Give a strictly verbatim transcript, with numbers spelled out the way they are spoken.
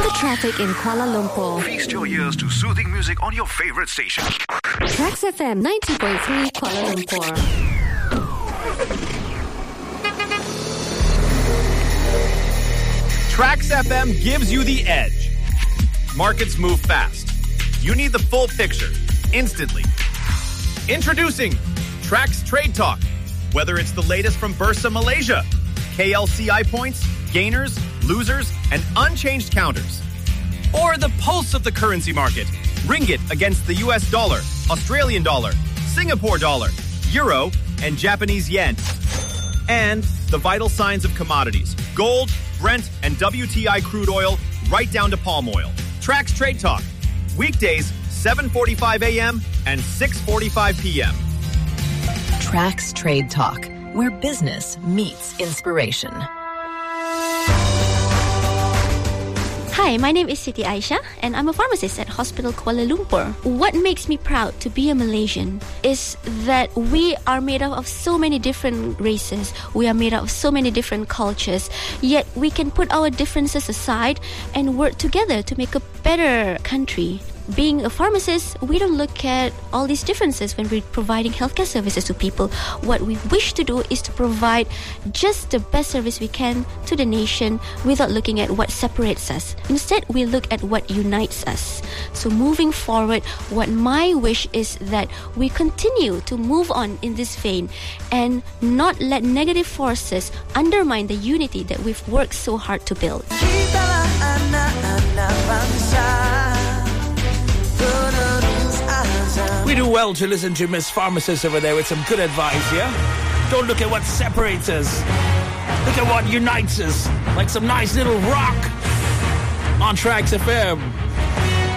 the traffic in Kuala Lumpur. Feast your ears to soothing music on your favorite station. Trax F M ninety point three Kuala Lumpur. Trax F M gives you the edge. Markets move fast. You need the full picture, instantly. Introducing Trax Trade Talk. Whether it's the latest from Bursa Malaysia, K L C I points, gainers, losers, and unchanged counters. Or the pulse of the currency market. Ringgit against the U S dollar, Australian dollar, Singapore dollar, euro, and Japanese yen. And the vital signs of commodities. Gold, Brent, and W T I crude oil, right down to palm oil. Trax Trade Talk. Weekdays, seven forty-five a.m. and six forty-five p.m. Trax Trade Talk, where business meets inspiration. Hi, my name is Siti Aisha and I'm a pharmacist at Hospital Kuala Lumpur. What makes me proud to be a Malaysian is that we are made up of so many different races. We are made up of so many different cultures. Yet we can put our differences aside and work together to make a better country. Being a pharmacist, we don't look at all these differences when we're providing healthcare services to people. What we wish to do is to provide just the best service we can to the nation without looking at what separates us. Instead, we look at what unites us. So moving forward, what my wish is that we continue to move on in this vein and not let negative forces undermine the unity that we've worked so hard to build. We do well to listen to Miss Pharmacist over there with some good advice, yeah? Don't look at what separates us. Look at what unites us. Like some nice little rock on Trax F M.